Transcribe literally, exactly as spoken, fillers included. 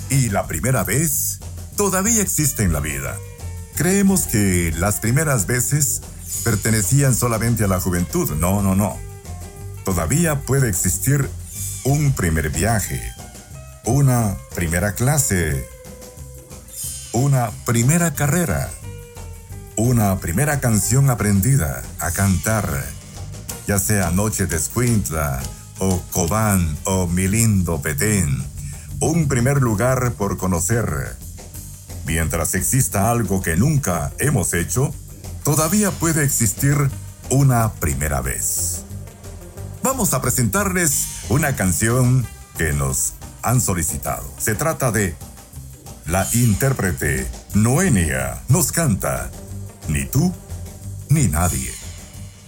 Y la primera vez todavía existe en la vida. Creemos que las primeras veces pertenecían solamente a la juventud. No, no, no. Todavía puede existir un primer viaje, una primera clase, una primera carrera, una primera canción aprendida a cantar, ya sea Noche de Escuintla, o Cobán, o Mi Lindo Petén. Un primer lugar por conocer. Mientras exista algo que nunca hemos hecho, todavía puede existir una primera vez. Vamos a presentarles una canción que nos han solicitado. Se trata de la intérprete Noenia. Nos canta Ni tú ni nadie.